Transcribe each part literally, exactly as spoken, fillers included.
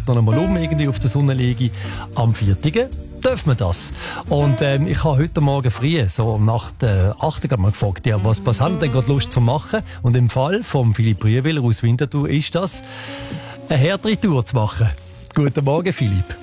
noch einmal um, irgendwie auf der Sonne liege. Am vierten darf man das. Und ähm, ich habe heute Morgen früh, so nach der acht mal gefragt, ja, was, was haben denn gerade Lust zu machen? Und im Fall von Philipp Brühwiller aus Winterthur ist das, eine härtere Tour zu machen. Guten Morgen, Philipp.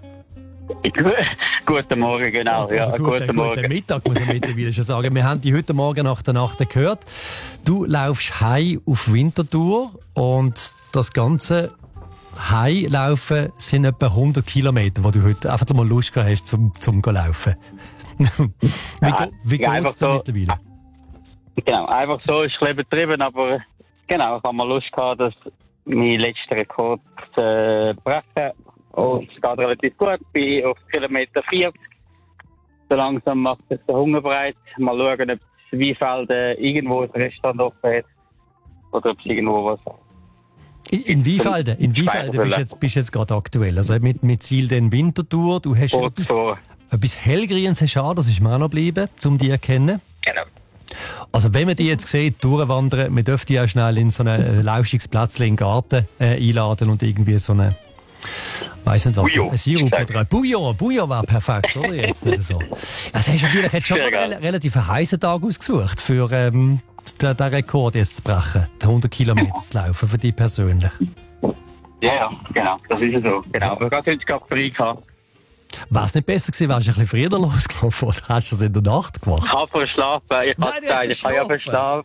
Guten Morgen, genau. Ja, also guten, guten Morgen. Guten Mittag, muss man mittlerweile schon sagen. Wir haben dich heute Morgen nach der Nacht gehört. Du laufst heim auf Winterthur und das Ganze Heimlaufen sind etwa hundert Kilometer, wo du heute einfach mal Lust gehabt hast, zum, zum laufen. wie ja, wie ja, geht es dir so, mittlerweile? Genau, einfach so ist ein bisschen betrieben, aber genau, ich habe mal Lust gehabt, dass mein letzter Rekord zu brechen. Und es geht relativ gut, bin auf Kilometer vierzig. So langsam macht sich der Hunger breit. Mal schauen, ob das Weinfelden irgendwo ein Restaurant offen hat. Oder ob es irgendwo was... In, in Weinfelden, in Weinfelden bist du jetzt, bist jetzt gerade aktuell. Also mit, mit Ziel den Winterthur. Du hast oh, etwas, so. etwas hellgrünes hast du, das ist mir auch noch geblieben, um dich zu erkennen. Genau. Also wenn man die jetzt sieht, durchwandern, man dürfte die auch schnell in so ein lauschiges Plätzchen im Garten äh, einladen und irgendwie so eine... Weiss nicht was, Bouillon, ein Sirup oder ein Bouillon. Bouillon wäre perfekt, oder? Jetzt nicht so. Also hast du natürlich jetzt schon mal einen relativ heißen Tag ausgesucht, für ähm, den, den Rekord jetzt zu brechen, die hundert Kilometer zu laufen, für dich persönlich. Ja, ja, genau, das ist so. Genau, aber ich hatte gerade frei gehabt. Wäre es nicht besser gewesen, wärst du ein bisschen früher losgelaufen oder hast du es in der Nacht gemacht? Ich habe verschlafen, ich habe gesagt, ich habe ja verschlafen.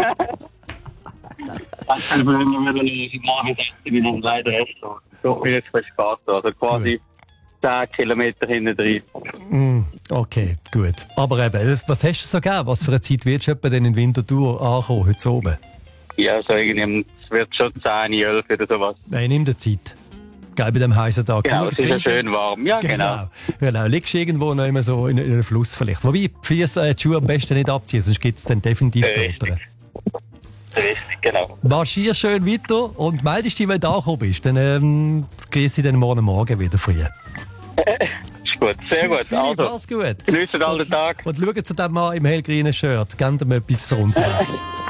Ich kann mir wieder lösen, morgen sechzehn Minuten leider erst so. So viel jetzt spät, also quasi gut. zehn Kilometer hinten drin. Mm, okay, gut. Aber eben, was hast du so gegeben? Was für eine Zeit wird du denn in Winterthur ankommen, heute oben? Ja, so irgendwie, es wird schon zehn, elf oder sowas. Nein, nimm dir Zeit. Gell, bei dem heißen Tag. Genau, es ist ja schön warm. Ja, genau. Genau. genau. Liegst du irgendwo noch immer so in, in einem Fluss vielleicht. Wobei, die Füße, äh, die Schuhe am besten nicht abziehen, sonst gibt es dann definitiv Blätter. Richtig, genau. Marschier schön weiter und meldest dich, wenn du angekommen bist. Dann ähm, grüße ich dann morgen Morgen wieder früh. Ist gut, sehr Tschüss, gut. Also, mach's gut. genießt all den Tag. Und schau zu dem Mann im hellgrünen Shirt. Gib ihm etwas für unterwegs.